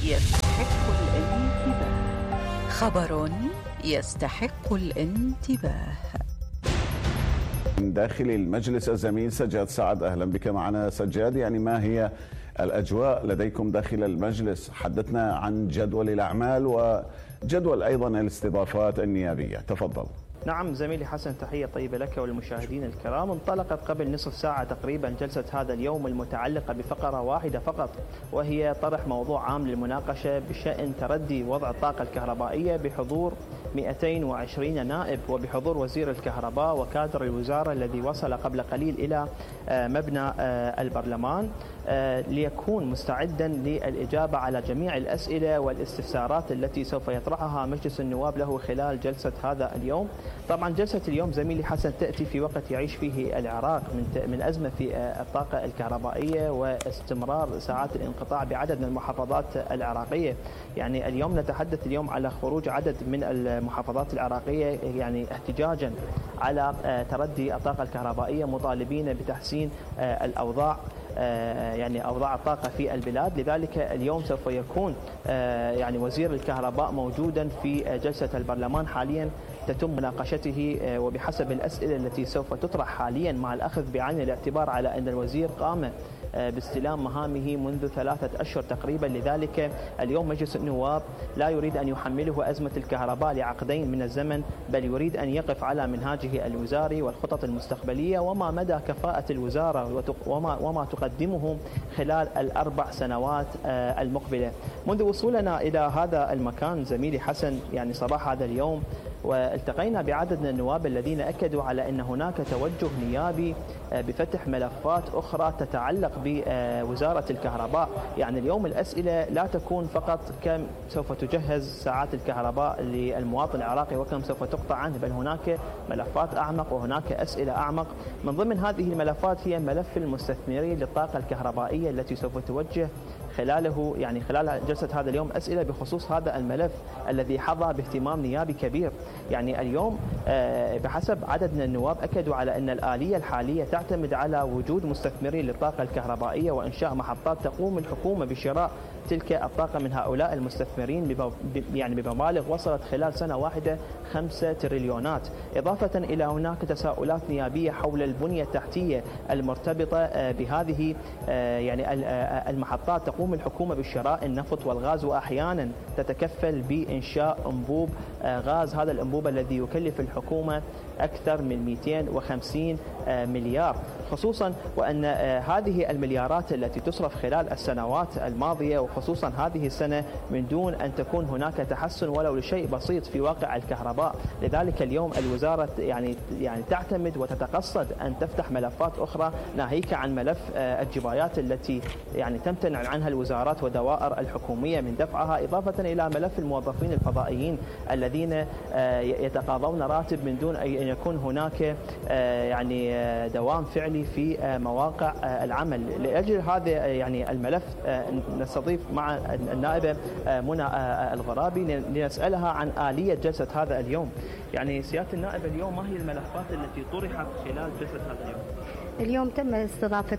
يستحق الانتباه. خبر يستحق الانتباه. من داخل المجلس الزميل سجاد سعد، أهلا بك معنا سجاد. يعني ما هي الأجواء لديكم داخل المجلس؟ حدثنا عن جدول الأعمال وجدول أيضا الاستضافات النيابية، تفضل. نعم زميلي حسن، تحية طيبة لك والمشاهدين الكرام. انطلقت قبل نصف ساعة تقريبا جلسة هذا اليوم المتعلقة بفقرة واحدة فقط، وهي طرح موضوع عام للمناقشة بشأن تردي وضع الطاقة الكهربائية بحضور 220 نائب وبحضور وزير الكهرباء وكادر الوزارة الذي وصل قبل قليل إلى مبنى البرلمان ليكون مستعدا للإجابة على جميع الأسئلة والاستفسارات التي سوف يطرحها مجلس النواب له خلال جلسة هذا اليوم. طبعا جلسة اليوم زميلي حسن تأتي في وقت يعيش فيه العراق من أزمة في الطاقة الكهربائية واستمرار ساعات الانقطاع بعدد من المحافظات العراقية. يعني اليوم نتحدث اليوم على خروج عدد من المحافظات العراقية يعني احتجاجا على تردي الطاقة الكهربائية، مطالبين بتحسين الأوضاع يعني أوضاع الطاقة في البلاد. لذلك اليوم سوف يكون يعني وزير الكهرباء موجودا في جلسة البرلمان حاليا تتم مناقشته، وبحسب الأسئلة التي سوف تطرح حاليا مع الأخذ بعين الاعتبار على أن الوزير قام باستلام مهامه منذ 3 أشهر تقريبا. لذلك اليوم مجلس النواب لا يريد أن يحمله أزمة الكهرباء لعقدين من الزمن، بل يريد أن يقف على منهاجه الوزاري والخطط المستقبلية وما مدى كفاءة الوزارة وما تقدمه خلال ال4 سنوات المقبلة. منذ وصولنا إلى هذا المكان زميلي حسن يعني صباح هذا اليوم، والتقينا بعدد من النواب الذين أكدوا على أن هناك توجه نيابي بفتح ملفات أخرى تتعلق بوزارة الكهرباء. يعني اليوم الأسئلة لا تكون فقط كم سوف تجهز ساعات الكهرباء للمواطن العراقي وكم سوف تقطع عنه، بل هناك ملفات أعمق وهناك أسئلة أعمق. من ضمن هذه الملفات هي ملف المستثمرين للطاقة الكهربائية التي سوف توجه خلاله يعني خلال جلسة هذا اليوم أسئلة بخصوص هذا الملف الذي حظى باهتمام نيابي كبير. يعني اليوم بحسب عدد من النواب أكدوا على أن الآلية الحالية تعتمد على وجود مستثمرين للطاقة الكهربائية وإنشاء محطات تقوم الحكومة بشراء تلك الطاقة من هؤلاء المستثمرين يعني بمبالغ وصلت خلال سنة واحدة 5 تريليونات. إضافة إلى هناك تساؤلات نيابية حول البنية التحتية المرتبطة بهذه يعني المحطات. تقوم الحكومة بشراء النفط والغاز وأحيانا تتكفل بإنشاء أنبوب غاز. هذا الأنبوب الذي يكلف الحكومة أكثر من 250 مليار، خصوصا وأن هذه المليارات التي تصرف خلال السنوات الماضية وخصوصا هذه السنة من دون أن تكون هناك تحسن ولو لشيء بسيط في واقع الكهرباء. لذلك اليوم الوزارة يعني تعتمد وتتقصد أن تفتح ملفات أخرى ناهيك عن ملف الجبايات التي يعني تمتنع عنها الوزارات والدوائر الحكومية من دفعها، إضافة إلى ملف الموظفين الفضائيين الذين يتقاضون راتب من دون أن يكون هناك يعني دوام فعلي في مواقع العمل. لأجل هذا يعني الملف نستضيف مع النائبة منى الغرابي لنسألها عن آلية جلسة هذا اليوم. يعني سيادة النائبة اليوم ما هي الملفات التي طرحت خلال جلسة هذا اليوم؟ اليوم تم استضافة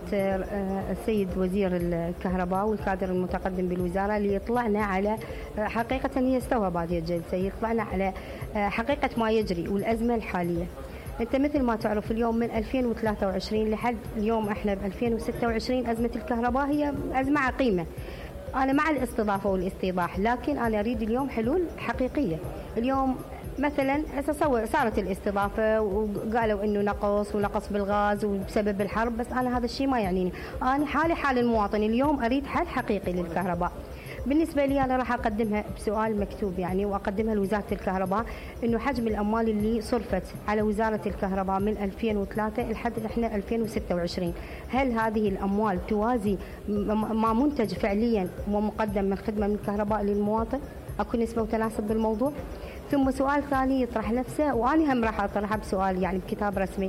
السيد وزير الكهرباء والكادر المتقدم بالوزارة ليطلعنا على حقيقة هي استوى هذه الجلسة، يطلعنا على حقيقة ما يجري والأزمة الحالية. أنت مثل ما تعرف اليوم من 2023 لحد اليوم احنا ب 2026 أزمة الكهرباء هي أزمة عقيمة. أنا مع الاستضافة والاستيضاح، لكن أنا أريد اليوم حلول حقيقية. اليوم مثلا صارت الاستضافة وقالوا انه نقص بالغاز وبسبب الحرب، بس انا هذا الشيء ما يعنيني. انا حالي حال المواطن، اليوم اريد حل حقيقي للكهرباء. بالنسبة لي أنا راح أقدمها بسؤال مكتوب يعني وأقدمها لوزارة الكهرباء، إنه حجم الأموال اللي صرفت على وزارة الكهرباء من 2003 لحد إحنا 2026، هل هذه الأموال توازي ما منتج فعليا ومقدم من خدمة من الكهرباء للمواطن؟ أكو نسبة وتناسب بالموضوع؟ ثم سؤال ثاني يطرح نفسه وأنا هم راح أطرحه بسؤال يعني بكتاب رسمي،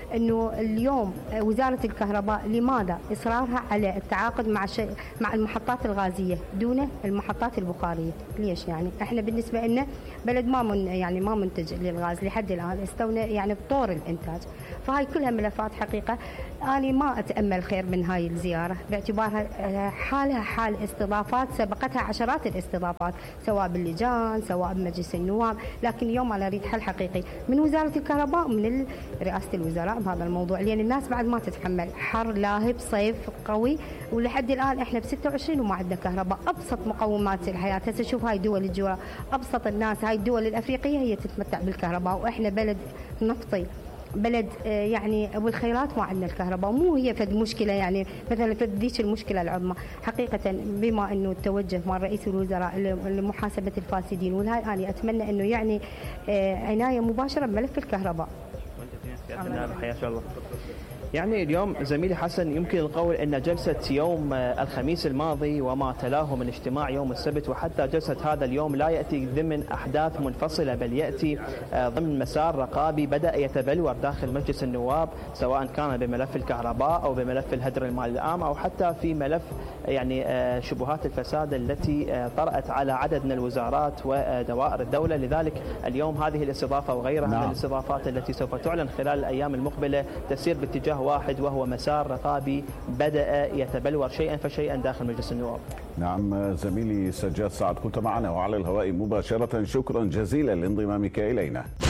أنه اليوم وزارة الكهرباء لماذا إصرارها على التعاقد مع المحطات الغازية دون المحطات البخارية؟ ليش يعني؟ احنا بالنسبة لنا بلد ما منتج للغاز لحد الآن، استونا يعني بطور الإنتاج. فهاي كلها ملفات حقيقة أنا ما أتأمل خير من هاي الزيارة، باعتبارها حالها حال استضافات سبقتها عشرات الاستضافات سواء باللجان سواء بمجلس النواب، لكن اليوم أنا أريد حل حقيقي من وزارة الكهرباء ومن رئاسة الوزراء بهذا الموضوع، لأن الناس بعد ما تتحمل حر لاهب صيف قوي، ولحد الآن احنا ب 26 وما عندنا كهرباء. أبسط مقومات الحياة هسه شوف هاي دول الجوار، أبسط الناس هاي الدول الأفريقية هي تتمتع بالكهرباء، وإحنا بلد نفطي، بلد يعني والخيرات ما عندنا الكهرباء. مو هي فد مشكله يعني مثلا فد ذيك المشكله العظمى حقيقه، بما انه التوجه مع رئيس الوزراء لمحاسبه الفاسدين، والهاي انا اتمنى انه يعني عنايه مباشره بملف الكهرباء. حياك الله. يعني اليوم زميلي حسن يمكن القول أن جلسة يوم الخميس الماضي وما تلاه من اجتماع يوم السبت وحتى جلسة هذا اليوم لا يأتي ضمن أحداث منفصلة، بل يأتي ضمن مسار رقابي بدأ يتبلور داخل مجلس النواب، سواء كان بملف الكهرباء أو بملف الهدر المالي العام أو حتى في ملف يعني شبهات الفساد التي طرأت على عدد من الوزارات ودوائر الدولة. لذلك اليوم هذه الاستضافة وغيرها من الاستضافات التي سوف تعلن خلال الأيام المقبلة تسير باتجاه واحد، وهو مسار رقابي بدأ يتبلور شيئا فشيئا داخل مجلس النواب. نعم زميلي سجاد سعد كنت معنا وعلى الهواء مباشرة، شكرا جزيلا لانضمامك إلينا.